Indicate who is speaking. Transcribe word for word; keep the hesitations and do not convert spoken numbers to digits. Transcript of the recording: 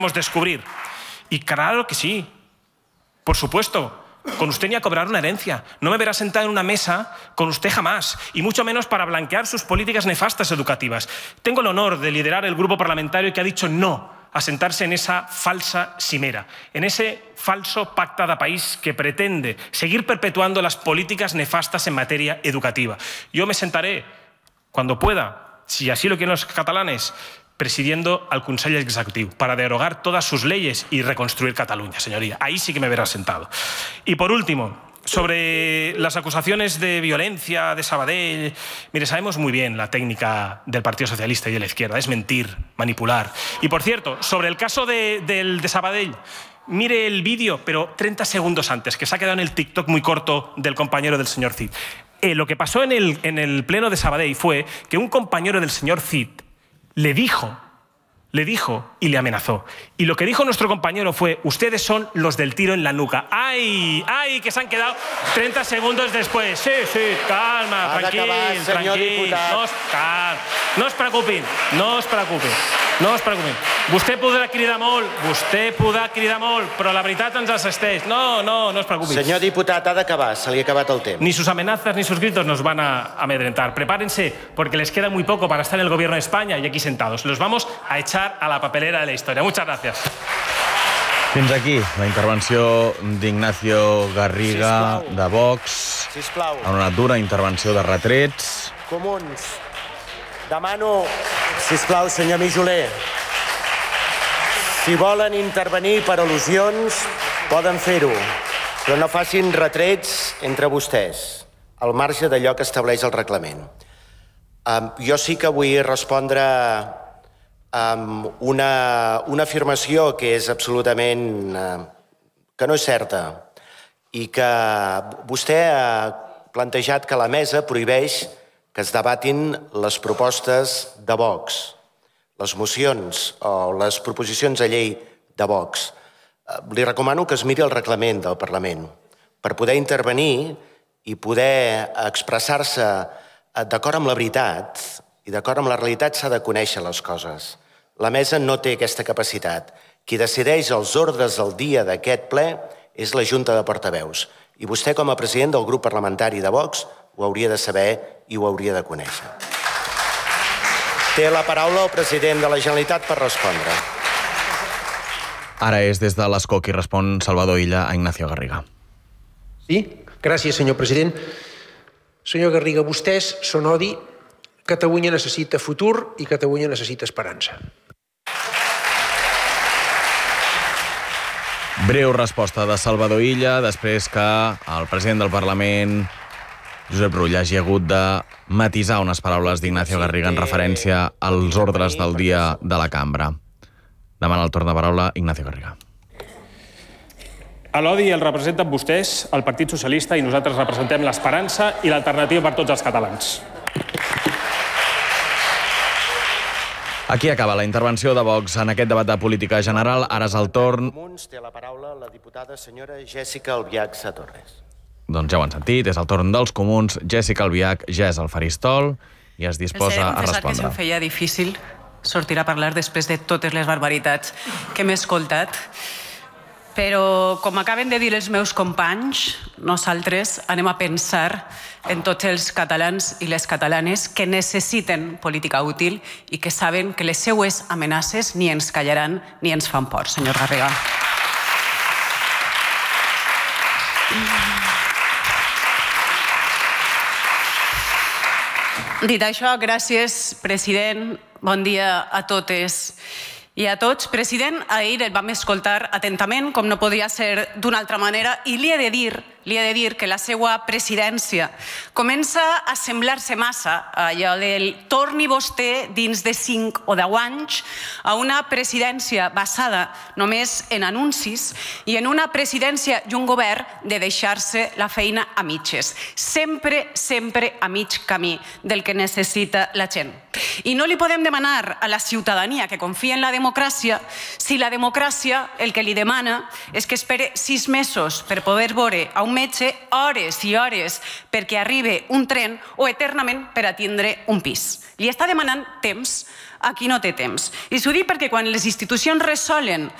Speaker 1: descubrir. Y claro que sí, por supuesto. Con usted ni a cobrar una herencia. No me verá sentado en una mesa con usted jamás, y mucho menos para blanquear sus políticas nefastas educativas. Tengo el honor de liderar el grupo parlamentario que ha dicho no a sentarse en esa falsa cimera, en ese falso pacte de país que pretende seguir perpetuando las políticas nefastas en materia educativa. Yo me sentaré cuando pueda, si así lo quieren los catalanes, presidiendo al Consell Executiu para derogar todas sus leyes y reconstruir Cataluña, señoría. Ahí sí que me verá sentado. Y por último, sobre las acusaciones de violencia de Sabadell, mire, sabemos muy bien la técnica del Partido Socialista y de la izquierda, es mentir, manipular. Y por cierto, sobre el caso de, del, de Sabadell, mire el vídeo, pero treinta segundos antes, que se ha quedado en el TikTok muy corto del compañero del señor Cid. Eh, lo que pasó en el, en el pleno de Sabadell fue que un compañero del señor Cid le dijo, le dijo y le amenazó. Y lo que dijo nuestro compañero fue: ustedes son los del tiro en la nuca. ¡Ay! ¡Ay! Que se han quedado treinta segundos después. Sí, sí, calma, tranquil, tranquil. No, cal, no es preocupin, no es preocupin, no es preocupin. Vostè podrà cridar molt, vostè podrà cridar molt, però la veritat ens assisteix. No, no, no es preocupin.
Speaker 2: Senyor diputat, ha d'acabar, se li ha acabat el temps.
Speaker 1: Ni sus amenazas ni sus gritos nos van a amedrentar. Prepárense, porque les queda muy poco para estar en el gobierno de España y aquí sentados. Los vamos a echar a la papelera de la historia. Muchas gracias.
Speaker 3: Fins aquí la intervenció d'Ignacio Garriga de Vox. En una dura intervenció de retrets.
Speaker 2: Comuns, demano, sisplau, senyor Mijoler, si volen intervenir per al·lusions, poden fer-ho, però no facin retrets entre vostès, al marge d'allò que estableix el reglament. Um, jo sí que vull respondre amb um, una, una afirmació que és absolutament... Uh, que no és certa, i que vostè ha plantejat que la mesa prohibeix que es debatin les propostes de Vox, les mocions o les proposicions de llei de Vox. Li recomano que es miri el reglament del Parlament per poder intervenir i poder expressar-se d'acord amb la veritat, i d'acord amb la realitat s'ha de conèixer les coses. La mesa no té aquesta capacitat. Qui decideix els ordres del dia d'aquest ple és la Junta de Portaveus. I vostè, com a president del grup parlamentari de Vox, ho hauria de saber i ho hauria de conèixer. Té la paraula el president de la Generalitat per respondre.
Speaker 3: Ara és des de l'Escó qui respon Salvador Illa a Ignacio Garriga.
Speaker 4: Sí, gràcies, senyor president. Senyor Garriga, vostès són odi. Catalunya necessita futur i Catalunya necessita esperança.
Speaker 3: Breu resposta de Salvador Illa després que el president del Parlament, Josep Rull, hagi hagut de matisar unes paraules d'Ignacio Garriga en referència als ordres del dia de la cambra. Demana el torn de paraula Ignacio Garriga.
Speaker 1: L'odi el representen vostès, el Partit Socialista, i nosaltres representem l'esperança i l'alternativa per tots els catalans.
Speaker 3: Aquí acaba la intervenció de Vox en aquest debat de política general. Ara és el torn...
Speaker 2: Té la paraula la diputada senyora Jessica Albiach Satorres.
Speaker 3: Doncs ja ho han sentit, és el torn dels comuns. Jessica Albiach ja és al faristol i es disposa a respondre.
Speaker 5: Els he de confessar que se'm feia difícil sortir a parlar després de totes les barbaritats que m'he escoltat, però com acaben de dir els meus companys, nosaltres anem a pensar en tots els catalans i les catalanes que necessiten política útil i que saben que les seues amenaces ni ens callaran ni ens fan por, senyor Garriga. Dit això, gràcies, president. Bon dia a totes i a tots. President, ahir el vam escoltar atentament, com no podia ser d'una altra manera, i li he de dir, li he de dir que la seva presidència comença a semblar-se massa a allò del torni vostè dins de cinc o deu anys a una presidència basada només en anuncis i en una presidència i un govern de deixar-se la feina a mitges. Sempre, sempre a mig camí del que necessita la gent. I no li podem demanar a la ciutadania que confia en la democràcia si la democràcia el que li demana és que espere sis mesos per poder veure a un un metge hores i hores perquè arribi un tren o eternament per a tindre un pis. Li està demanant temps a qui no té temps. I s'ho dic perquè quan les institucions resolen